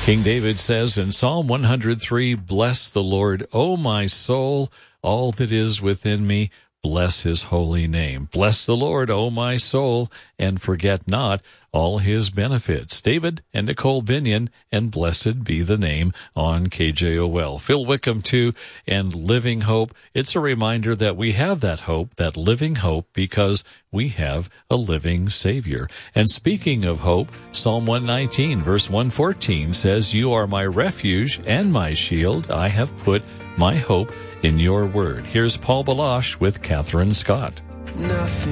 King David says in Psalm 103, "Bless the Lord, O my soul, all that is within me, bless his holy name. Bless the Lord, O my soul, and forget not all his benefits." David and Nicole Binion, and blessed be the name on KJOL. Phil Wickham, too, and Living Hope. It's a reminder that we have that hope, that living hope, because we have a living Savior. And speaking of hope, Psalm 119, verse 114 says, "You are my refuge and my shield. I have put my hope in your word." Here's Paul Baloche with Catherine Scott. Nothing